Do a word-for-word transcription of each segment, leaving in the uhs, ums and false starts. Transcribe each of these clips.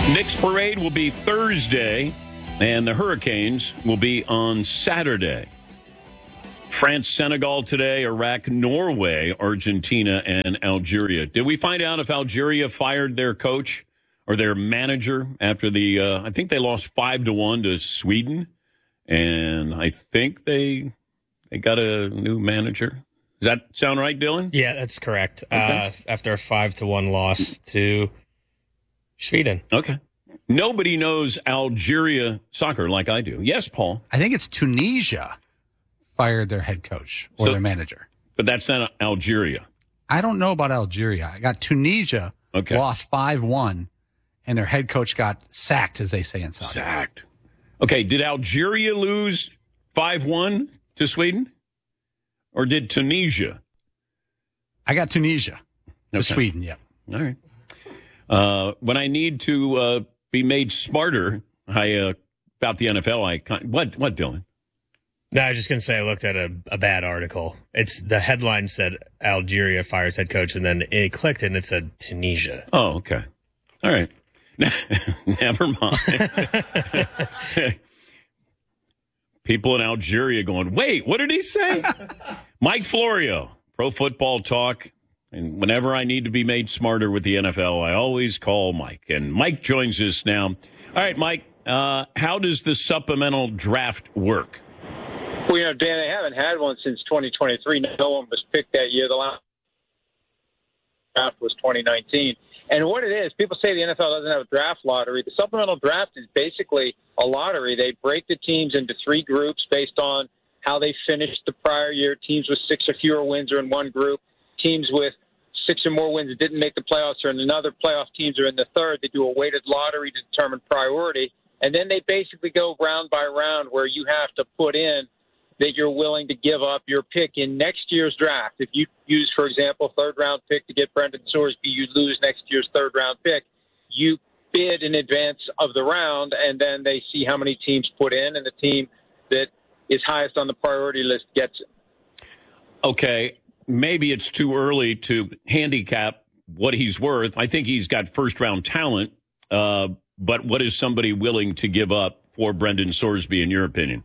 Knicks parade will be Thursday, and the Hurricanes will be on Saturday. France, Senegal today, Iraq, Norway, Argentina, and Algeria. Did we find out if Algeria fired their coach or their manager after the, uh, I think they lost five to one to Sweden, and I think they they got a new manager. Does that sound right, Dylan? Yeah, that's correct. Okay. Uh, after a five to one loss to Sweden. Okay. Nobody knows Algeria soccer like I do. Yes, Paul. I think it's Tunisia fired their head coach or So- their manager. But that's not Algeria. I don't know about Algeria. I got Tunisia Okay. lost five one, and their head coach got sacked, as they say in soccer. Sacked. Okay, did Algeria lose five one to Sweden? Or did Tunisia? I got Tunisia to Okay. Sweden, yeah. All right. Uh, when I need to uh, be made smarter, I uh, about the N F L, I con- what what Dylan? No, I was just going to say I looked at a, a bad article. It's the headline said Algeria fires head coach, and then it clicked and it said Tunisia. Oh, okay. All right. Never mind. People in Algeria going, wait, what did he say? Mike Florio, Pro Football Talk. And whenever I need to be made smarter with the N F L, I always call Mike. And Mike joins us now. All right, Mike, uh, how does the supplemental draft work? Well, you know, Dan, they haven't had one since twenty twenty-three. No one was picked that year. The last draft was twenty nineteen. And what it is, people say the N F L doesn't have a draft lottery. The supplemental draft is basically a lottery. They break the teams into three groups based on how they finished the prior year. Teams with six or fewer wins are in one group. Teams with six or more wins that didn't make the playoffs are in another. Playoff teams are in the third. They do a weighted lottery to determine priority. And then they basically go round by round where you have to put in that you're willing to give up your pick in next year's draft. If you use, for example, a third-round pick to get Brendan Sorsby, you lose next year's third-round pick. You bid in advance of the round, and then they see how many teams put in, and the team that is highest on the priority list gets it. Okay, maybe it's too early to handicap what he's worth. I think he's got first-round talent, uh, but what is somebody willing to give up for Brendan Sorsby, in your opinion?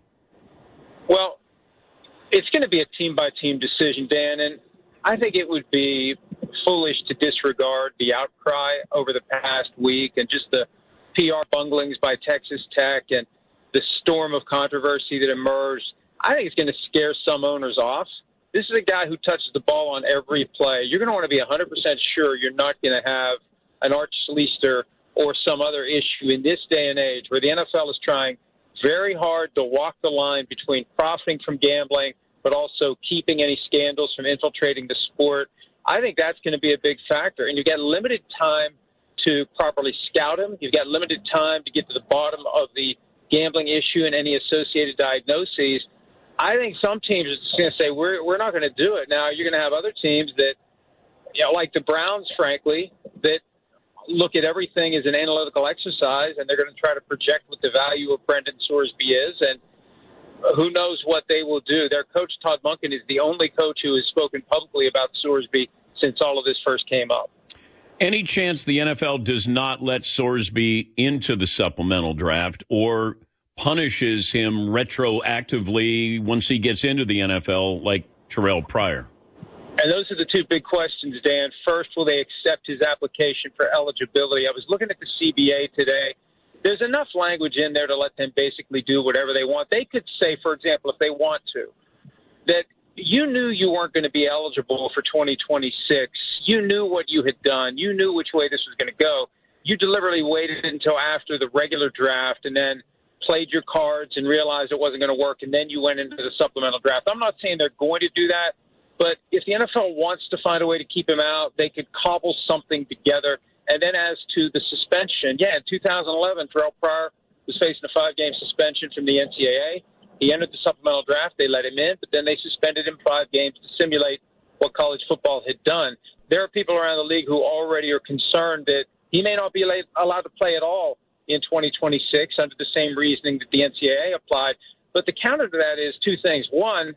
Well, it's going to be a team-by-team decision, Dan, and I think it would be foolish to disregard the outcry over the past week and just the P R bunglings by Texas Tech and the storm of controversy that emerged. I think it's going to scare some owners off. This is a guy who touches the ball on every play. You're going to want to be one hundred percent sure you're not going to have an Arch Schleister or some other issue in this day and age where the N F L is trying very hard to walk the line between profiting from gambling, but also keeping any scandals from infiltrating the sport. I think that's going to be a big factor. And you've got limited time to properly scout him. You've got limited time to get to the bottom of the gambling issue and any associated diagnoses. I think some teams are just going to say, we're, we're not going to do it. Now, you're going to have other teams that, you know, like the Browns, frankly, that look at everything as an analytical exercise, and they're going to try to project what the value of Brendan Sorsby is, and who knows what they will do. Their coach, Todd Monken, is the only coach who has spoken publicly about Sorsby since all of this first came up. Any chance the N F L does not let Sorsby into the supplemental draft or punishes him retroactively once he gets into the N F L like Terrell Pryor? And those are the two big questions, Dan. First, will they accept his application for eligibility? I was looking at the C B A today. There's enough language in there to let them basically do whatever they want. They could say, for example, if they want to, that you knew you weren't going to be eligible for twenty twenty-six. You knew what you had done. You knew which way this was going to go. You deliberately waited until after the regular draft and then played your cards and realized it wasn't going to work, and then you went into the supplemental draft. I'm not saying they're going to do that. But if the N F L wants to find a way to keep him out, they could cobble something together. And then as to the suspension, yeah, in two thousand eleven, Terrell Pryor was facing a five-game suspension from the N C double A. He entered the supplemental draft. They let him in, but then they suspended him five games to simulate what college football had done. There are people around the league who already are concerned that he may not be allowed to play at all in twenty twenty-six under the same reasoning that the N C double A applied. But the counter to that is two things. One,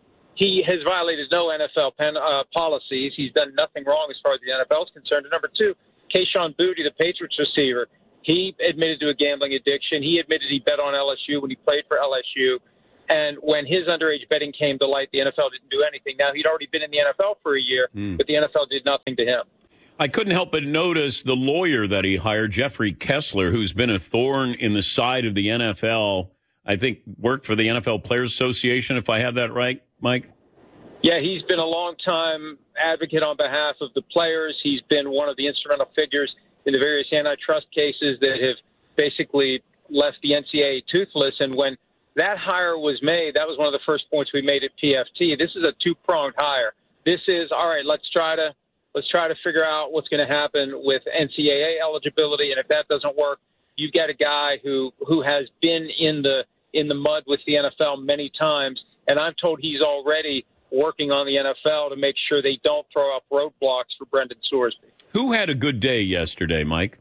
he has violated no N F L pen, uh, policies. He's done nothing wrong as far as the N F L is concerned. And number two, Kayshon Boutte, the Patriots receiver, He admitted to a gambling addiction. He admitted he bet on L S U when he played for L S U. And when his underage betting came to light, the N F L didn't do anything. Now, he'd already been in the N F L for a year, mm. but the N F L did nothing to him. I couldn't help but notice the lawyer that he hired, Jeffrey Kessler, who's been a thorn in the side of the N F L. I think worked for the N F L Players Association, if I have that right, Mike? Yeah, he's been a long-time advocate on behalf of the players. He's been one of the instrumental figures in the various antitrust cases that have basically left the N C double A toothless. And when that hire was made, that was one of the first points we made at P F T. This is a two-pronged hire. This is, all right, let's try to let's try to figure out what's going to happen with N C double A eligibility. And if that doesn't work, you've got a guy who, who has been in the in the mud with the N F L many times. And I'm told he's already working on the N F L to make sure they don't throw up roadblocks for Brendan Sorsby. Who had a good day yesterday, Mike?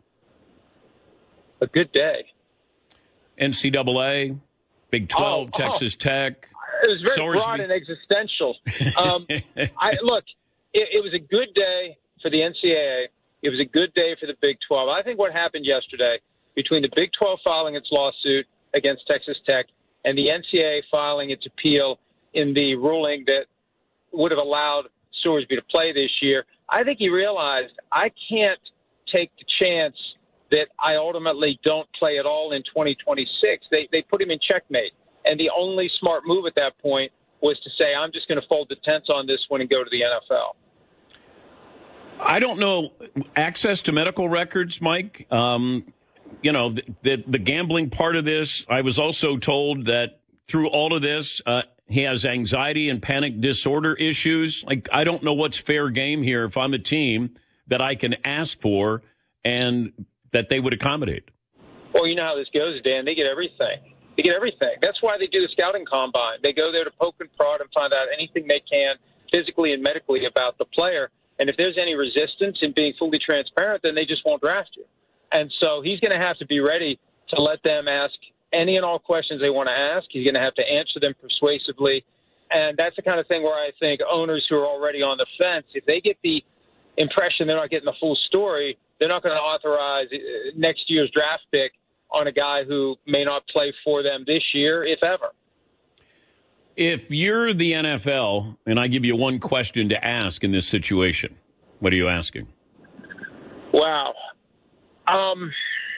A good day. N C double A, Big twelve, oh, Texas oh. Tech. It was very Sorsby. broad and existential. Um, I, look, it, it was a good day for the N C double A. It was a good day for the Big twelve. I think what happened yesterday between the Big twelve filing its lawsuit against Texas Tech and the N C double A filing its appeal in the ruling that would have allowed Sorsby to play this year, I think he realized I can't take the chance that I ultimately don't play at all in twenty twenty-six. They they put him in checkmate. And the only smart move at that point was to say, I'm just going to fold the tents on this one and go to the N F L. I don't know. Access to medical records, Mike, um, you know, the, the, the gambling part of this, I was also told that through all of this, uh, he has anxiety and panic disorder issues. Like, I don't know what's fair game here if I'm a team that I can ask for and that they would accommodate. Well, you know how this goes, Dan. They get everything. They get everything. That's why they do the scouting combine. They go there to poke and prod and find out anything they can physically and medically about the player. And if there's any resistance in being fully transparent, then they just won't draft you. And so he's going to have to be ready to let them ask any and all questions they want to ask. He's going to have to answer them persuasively. And that's the kind of thing where I think owners who are already on the fence, if they get the impression they're not getting the full story, they're not going to authorize next year's draft pick on a guy who may not play for them this year, if ever. If you're the N F L, and I give you one question to ask in this situation, what are you asking? Wow. Um,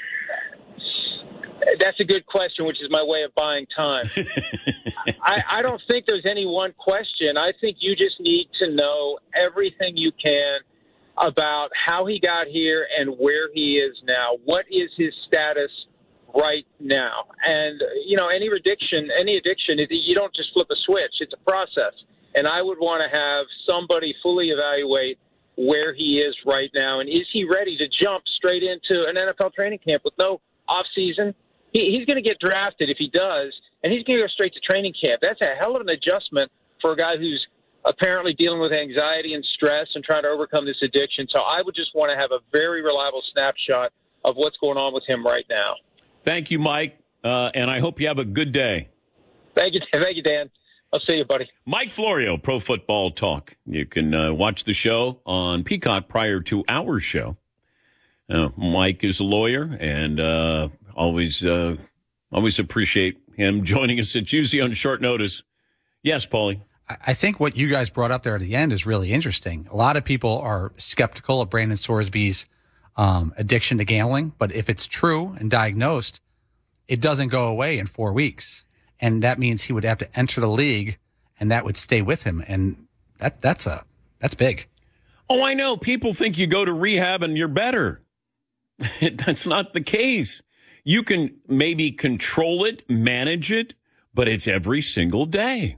that's a good question, which is my way of buying time. I, I don't think there's any one question. I think you just need to know everything you can about how he got here and where he is now. What is his status right now? And, you know, any addiction, any addiction, you don't just flip a switch. It's a process. And I would want to have somebody fully evaluate where he is right now. And is he ready to jump straight into an N F L training camp with no offseason? He, he's going to get drafted if he does, and he's going to go straight to training camp. That's a hell of an adjustment for a guy who's apparently dealing with anxiety and stress and trying to overcome this addiction. So I would just want to have a very reliable snapshot of what's going on with him right now. Thank you, Mike, uh, and I hope you have a good day. Thank you, thank you, Dan. I'll see you, buddy. Mike Florio, Pro Football Talk. You can uh, watch the show on Peacock prior to our show. Uh, Mike is a lawyer, and uh, always uh, always appreciate him joining us. It's usually on short notice. Yes, Paulie? I think what you guys brought up there at the end is really interesting. A lot of people are skeptical of Brandon Sorsby's um, addiction to gambling, but if it's true and diagnosed, it doesn't go away in four weeks. And that means he would have to enter the league, and that would stay with him. And that that's a that's big. Oh, I know. People think you go to rehab and you're better. That's not the case. You can maybe control it, manage it, but it's every single day.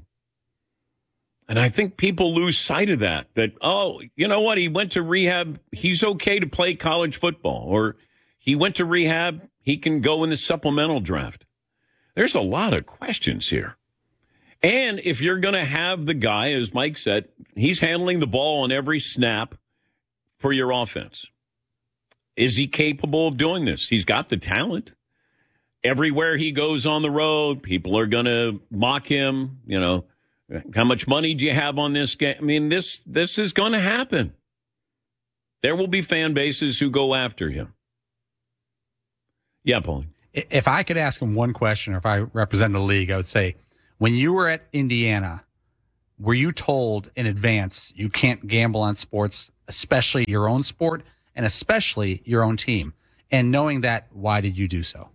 And I think people lose sight of that, that, oh, you know what? He went to rehab. He's okay to play college football. Or he went to rehab. He can go in the supplemental draft. There's a lot of questions here. And if you're going to have the guy, as Mike said, he's handling the ball on every snap for your offense. Is he capable of doing this? He's got the talent. Everywhere he goes on the road, people are going to mock him. You know, how much money do you have on this game? I mean, this this is going to happen. There will be fan bases who go after him. Yeah, Paulie. If I could ask him one question, or if I represent the league, I would say, when you were at Indiana, were you told in advance you can't gamble on sports, especially your own sport and especially your own team? And knowing that, why did you do so?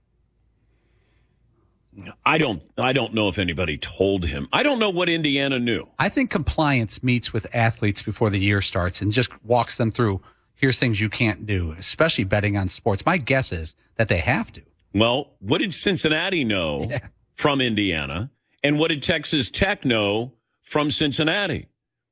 I don't I don't know if anybody told him. I don't know what Indiana knew. I think compliance meets with athletes before the year starts and just walks them through, here's things you can't do, especially betting on sports. My guess is that they have to. Well, what did Cincinnati know Yeah. from Indiana? And what did Texas Tech know from Cincinnati?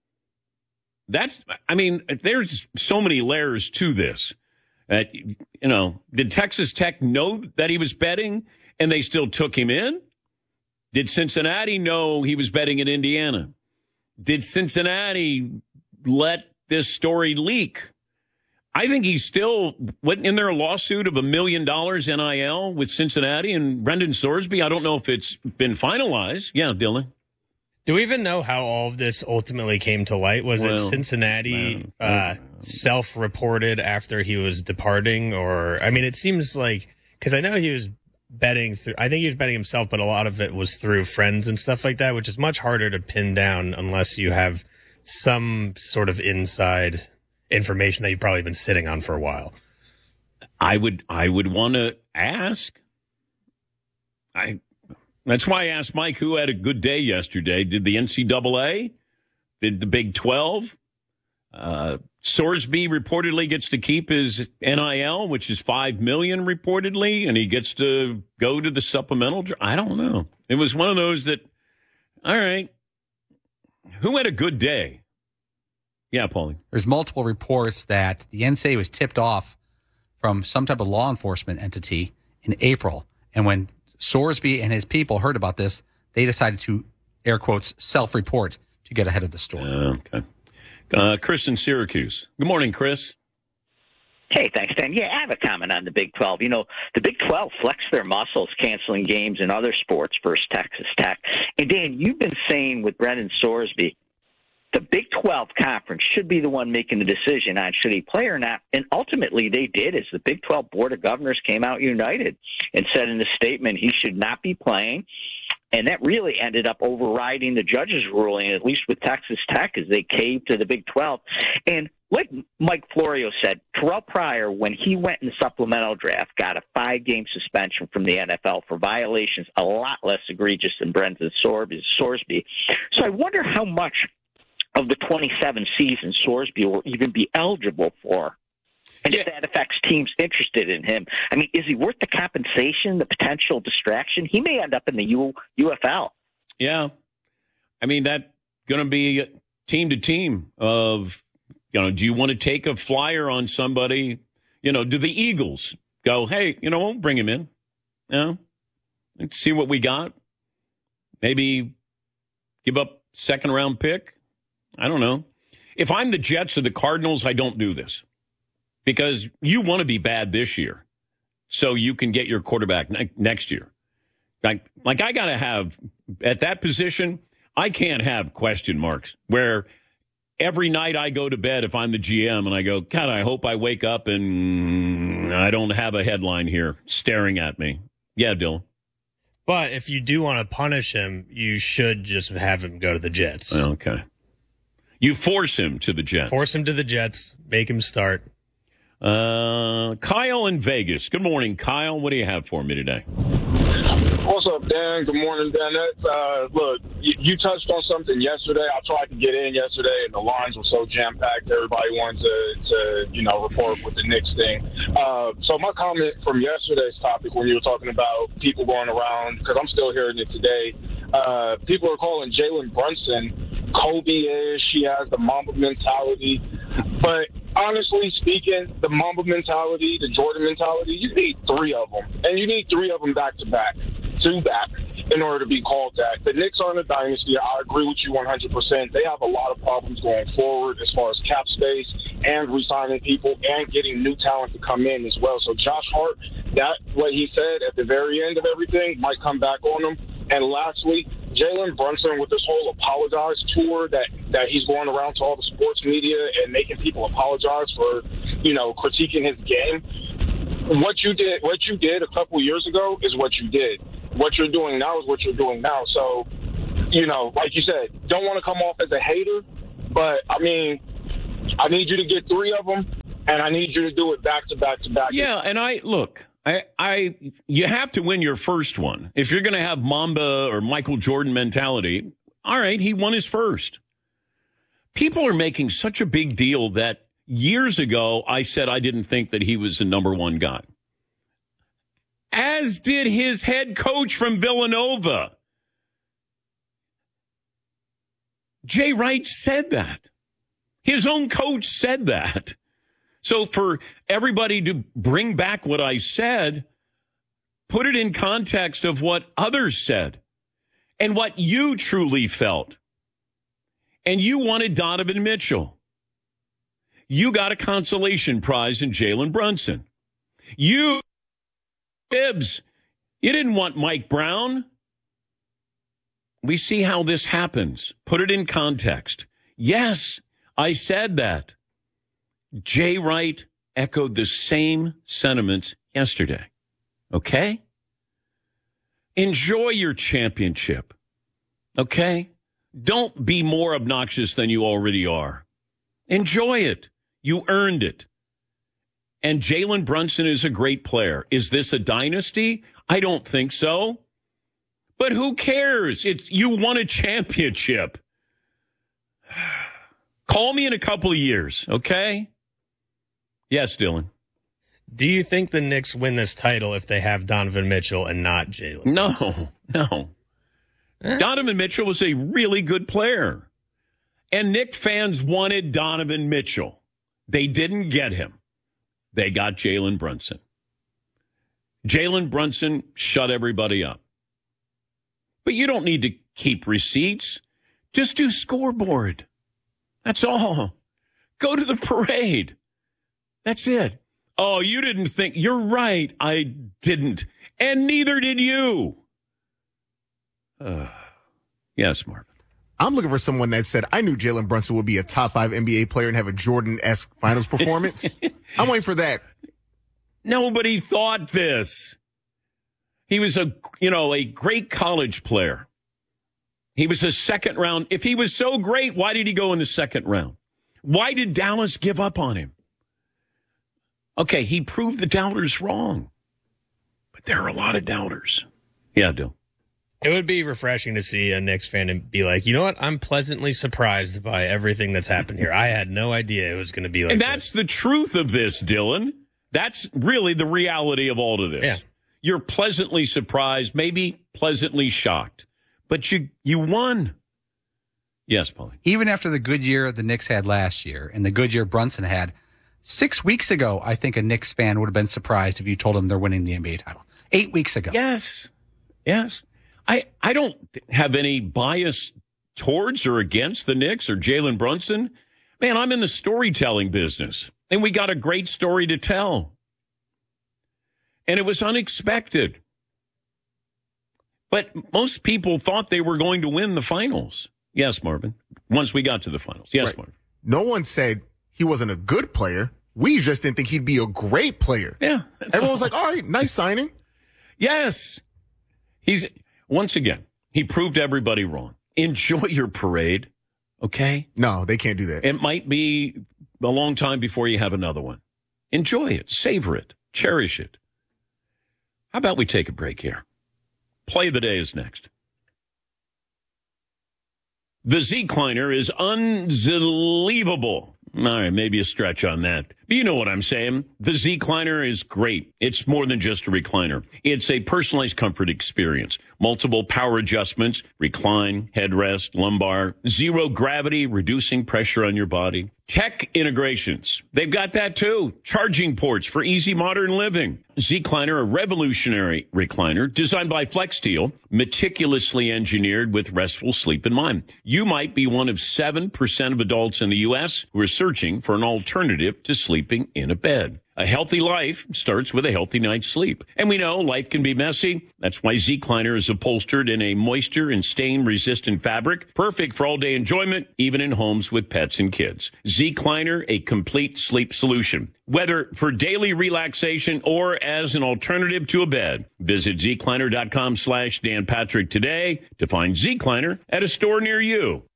That's, I mean, there's so many layers to this. That, you know, did Texas Tech know that he was betting and they still took him in? Did Cincinnati know he was betting in Indiana? Did Cincinnati let this story leak? I think he's still, wasn't in there a lawsuit of a million dollars N I L with Cincinnati and Brendan Sorsby? I don't know if it's been finalized. Yeah, Dylan. Do we even know how all of this ultimately came to light? Was Well, it Cincinnati man, uh, self-reported after he was departing? Or, I mean, it seems like, because I know he was betting through, I think he was betting himself, but a lot of it was through friends and stuff like that, which is much harder to pin down unless you have some sort of inside information that you've probably been sitting on for a while. I would I would want to ask. I that's why I asked Mike, who had a good day yesterday. Did the N C double A? Did the Big twelve? Uh, Sorsby reportedly gets to keep his N I L, which is five million dollars reportedly, and he gets to go to the supplemental. I don't know. It was one of those that, all right, who had a good day? Yeah, Paulie. There's multiple reports that the N C A A was tipped off from some type of law enforcement entity in April. And when Sorsby and his people heard about this, they decided to, air quotes, self-report to get ahead of the story. Uh, okay. Uh, Chris in Syracuse. Good morning, Chris. Hey, thanks, Dan. Yeah, I have a comment on the Big twelve. You know, the Big twelve flexed their muscles canceling games in other sports versus Texas Tech. And, Dan, you've been saying with Brendan Sorsby, the Big twelve conference should be the one making the decision on should he play or not. And ultimately they did, as the Big twelve Board of Governors came out united and said in the statement he should not be playing. And that really ended up overriding the judge's ruling, at least with Texas Tech, as they caved to the Big twelve. And like Mike Florio said, Terrell Pryor, when he went in the supplemental draft, got a five-game suspension from the N F L for violations a lot less egregious than Brendan Sorsby. So I wonder how much of the twenty-seven season Sorsby will even be eligible for. And Yeah. if that affects teams interested in him, I mean, is he worth the compensation, the potential distraction? He may end up in the U- UFL. Yeah. I mean, that's going to be team to team of, you know, do you want to take a flyer on somebody? You know, do the Eagles go, hey, you know, we'll bring him in. You know, let's see what we got. Maybe give up second round pick. I don't know. If I'm the Jets or the Cardinals, I don't do this because you want to be bad this year so you can get your quarterback ne- next year. Like, like I got to have, at that position, I can't have question marks where every night I go to bed, if I'm the G M, and I go, God, I hope I wake up and I don't have a headline here staring at me. Yeah, Dylan. But if you do want to punish him, you should just have him go to the Jets. Okay. You force him to the Jets. Force him to the Jets. Make him start. Uh, Kyle in Vegas. Good morning, Kyle. What do you have for me today? What's up, Dan? Good morning, Dan. Uh, look, you, you touched on something yesterday. I tried to get in yesterday, and the lines were so jam-packed. Everybody wanted to, to you know, report with the Knicks thing. Uh, so my comment from yesterday's topic when you were talking about people going around, because I'm still hearing it today, uh, people are calling Jalen Brunson Kobe-ish. He has the Mamba mentality. But honestly speaking, the Mamba mentality, the Jordan mentality, you need three of them. And you need three of them back-to-back, two-back, in order to be called that. The Knicks aren't a dynasty. I agree with you one hundred percent. They have a lot of problems going forward as far as cap space and re-signing people and getting new talent to come in as well. So Josh Hart, that what he said at the very end of everything might come back on him. And lastly, Jalen Brunson with this whole apologize tour that, that he's going around to all the sports media and making people apologize for, you know, critiquing his game. what you did, what you did a couple of years ago is what you did. What you're doing now is what you're doing now. So, you know, like you said, don't want to come off as a hater, but I mean, I need you to get three of them, and I need you to do it back to back to back. Yeah, and I look, I, I, you have to win your first one. If you're going to have Mamba or Michael Jordan mentality, all right, he won his first. People are making such a big deal that years ago I said I didn't think that he was the number one guy. As did his head coach from Villanova. Jay Wright said that. His own coach said that. So for everybody to bring back what I said, put it in context of what others said and what you truly felt. And you wanted Donovan Mitchell. You got a consolation prize in Jalen Brunson. You, Bibbs, you didn't want Mike Brown. We see how this happens. Put it in context. Yes, I said that. Jay Wright echoed the same sentiments yesterday. Okay? Enjoy your championship. Okay? Don't be more obnoxious than you already are. Enjoy it. You earned it. And Jalen Brunson is a great player. Is this a dynasty? I don't think so. But who cares? It's, you won a championship. Call me in a couple of years, okay? Yes, Dylan. Do you think the Knicks win this title if they have Donovan Mitchell and not Jalen? No, no. Eh? Donovan Mitchell was a really good player. And Knicks fans wanted Donovan Mitchell. They didn't get him. They got Jalen Brunson. Jalen Brunson shut everybody up. But you don't need to keep receipts. Just do scoreboard. That's all. Go to the parade. That's it. Oh, you didn't think. You're right. I didn't. And neither did you. Uh, yes, Mark. I'm looking for someone that said, I knew Jalen Brunson would be a top five N B A player and have a Jordan-esque finals performance. I'm waiting for that. Nobody thought this. He was a, you know, a great college player. He was a second round. If he was so great, why did he go in the second round? Why did Dallas give up on him? Okay, he proved the doubters wrong. But there are a lot of doubters. Yeah, Dill. It would be refreshing to see a Knicks fan and be like, you know what? I'm pleasantly surprised by everything that's happened here. I had no idea it was going to be like And this. that's the truth of this, Dylan. That's really the reality of all of this. Yeah. You're pleasantly surprised, maybe pleasantly shocked. But you you won. Yes, Paulie. Even after the good year the Knicks had last year and the good year Brunson had, six weeks ago, I think a Knicks fan would have been surprised if you told them they're winning the N B A title. Eight weeks ago. Yes. Yes. I, I don't have any bias towards or against the Knicks or Jalen Brunson. Man, I'm in the storytelling business, and we got a great story to tell. And it was unexpected. But most people thought they were going to win the finals. Yes, Marvin. Once we got to the finals. Yes, Right. Marvin. No one said he wasn't a good player. We just didn't think he'd be a great player. Yeah. Everyone was like, all right, nice signing. Yes. He's, once again, he proved everybody wrong. Enjoy your parade, okay? No, they can't do that. It might be a long time before you have another one. Enjoy it. Savor it. Cherish it. How about we take a break here? Play of the day is next. The Z-Kleiner is unbelievable. All right, maybe a stretch on that. But you know what I'm saying. The Z-Kleiner is great. It's more than just a recliner. It's a personalized comfort experience. Multiple power adjustments, recline, headrest, lumbar, zero gravity, reducing pressure on your body. Tech integrations. They've got that too. Charging ports for easy modern living. Z-Kleiner, a revolutionary recliner designed by FlexSteel, meticulously engineered with restful sleep in mind. You might be one of seven percent of adults in the U S who are searching for an alternative to sleeping in a bed. A healthy life starts with a healthy night's sleep. And we know life can be messy. That's why Zecliner is upholstered in a moisture and stain-resistant fabric, perfect for all-day enjoyment, even in homes with pets and kids. Zecliner, a complete sleep solution. Whether for daily relaxation or as an alternative to a bed, visit zecliner.com slash Dan Patrick today to find Zecliner at a store near you.